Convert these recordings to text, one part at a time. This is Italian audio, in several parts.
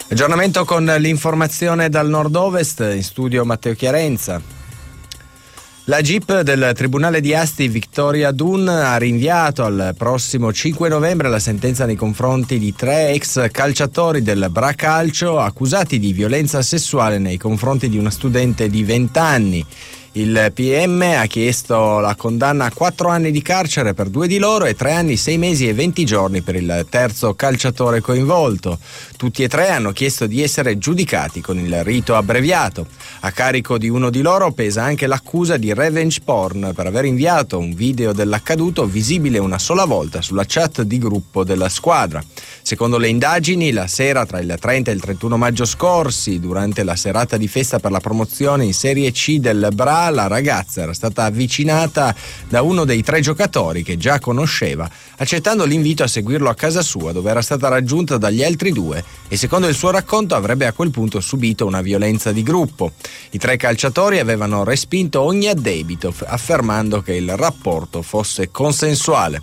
Aggiornamento con l'informazione dal nord-ovest, in studio Matteo Chiarenza. La GIP del Tribunale di Asti Victoria Dun ha rinviato al prossimo 5 novembre la sentenza nei confronti di 3 ex calciatori del Bra Calcio accusati di violenza sessuale nei confronti di una studente di 20 anni. Il PM ha chiesto la condanna a 4 anni di carcere per 2 di loro e 3 anni, 6 mesi e 20 giorni per il terzo calciatore coinvolto. Tutti e 3 hanno chiesto di essere giudicati con il rito abbreviato. A carico di uno di loro pesa anche l'accusa di revenge porn per aver inviato un video dell'accaduto visibile una sola volta sulla chat di gruppo della squadra. Secondo le indagini, la sera tra il 30 e il 31 maggio scorsi, durante la serata di festa per la promozione in Serie C del Bra, la ragazza era stata avvicinata da uno dei 3 giocatori che già conosceva, accettando l'invito a seguirlo a casa sua, dove era stata raggiunta dagli altri 2 e secondo il suo racconto avrebbe a quel punto subito una violenza di gruppo. I 3 calciatori avevano respinto ogni addebito, affermando che il rapporto fosse consensuale.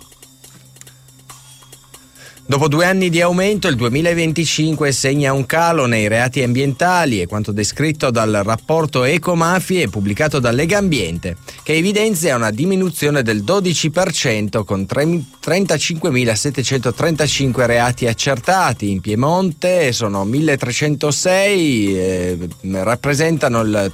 Dopo 2 anni di aumento, il 2025 segna un calo nei reati ambientali, e quanto descritto dal rapporto Ecomafie pubblicato da Legambiente, che evidenzia una diminuzione del 12% con 35.735 reati accertati. In Piemonte sono 1.306, rappresentano il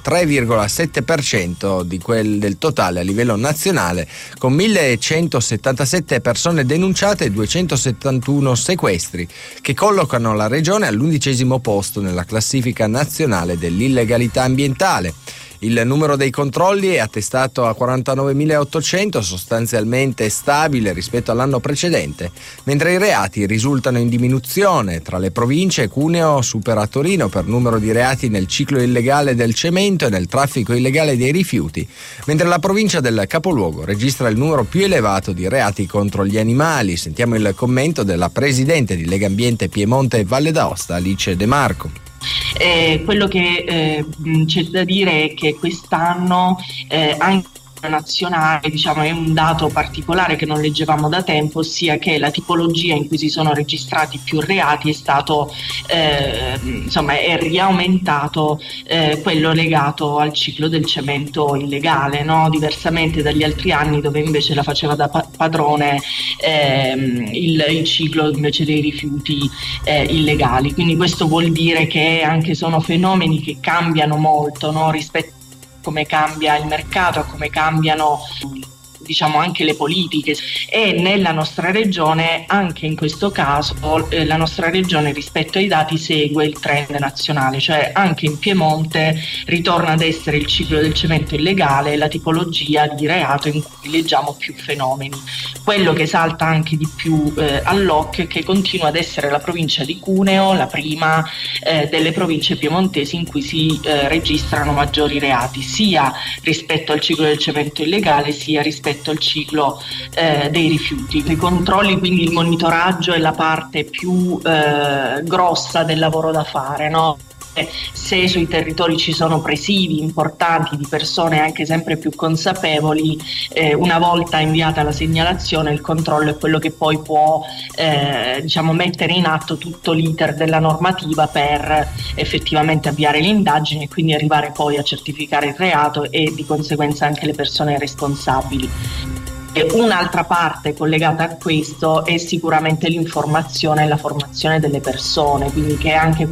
3,7% del totale a livello nazionale, con 1.177 persone denunciate e 271 sequestri, che collocano la regione all'11° posto nella classifica nazionale dell'illegalità ambientale. Il numero dei controlli è attestato a 49.800, sostanzialmente stabile rispetto all'anno precedente, mentre i reati risultano in diminuzione. Tra le province, Cuneo supera Torino per numero di reati nel ciclo illegale del cemento e nel traffico illegale dei rifiuti, mentre la provincia del capoluogo registra il numero più elevato di reati contro gli animali. Sentiamo il commento della presidente di Legambiente Piemonte e Valle d'Aosta, Alice De Marco. Quello che c'è da dire è che quest'anno anche nazionale, diciamo, è un dato particolare che non leggevamo da tempo, ossia che la tipologia in cui si sono registrati più reati è stato è riaumentato quello legato al ciclo del cemento illegale, no? Diversamente dagli altri anni dove invece la faceva da padrone il ciclo invece dei rifiuti illegali. Quindi questo vuol dire che anche sono fenomeni che cambiano molto, no? Rispetto come cambia il mercato, a come cambiano anche le politiche, e nella nostra regione, anche in questo caso, la nostra regione rispetto ai dati segue il trend nazionale, cioè anche in Piemonte ritorna ad essere il ciclo del cemento illegale la tipologia di reato in cui leggiamo più fenomeni. Quello che salta anche di più all'occhio è che continua ad essere la provincia di Cuneo la prima delle province piemontesi in cui si registrano maggiori reati, sia rispetto al ciclo del cemento illegale sia rispetto al ciclo dei rifiuti. I controlli, quindi il monitoraggio, è la parte più grossa del lavoro da fare, no? Se sui territori ci sono presidi importanti di persone anche sempre più consapevoli, una volta inviata la segnalazione, il controllo è quello che poi può mettere in atto tutto l'iter della normativa per effettivamente avviare l'indagine e quindi arrivare poi a certificare il reato e di conseguenza anche le persone responsabili. Un'altra parte collegata a questo è sicuramente l'informazione e la formazione delle persone, quindi che è anche